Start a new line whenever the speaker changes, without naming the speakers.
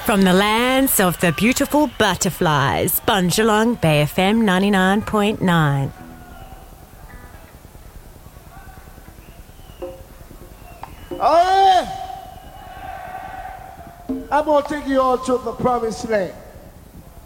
From the lands of the beautiful butterflies, Bunjalung Bay FM 99.9.
Oh, yeah. I'm going to take you all to the promised land.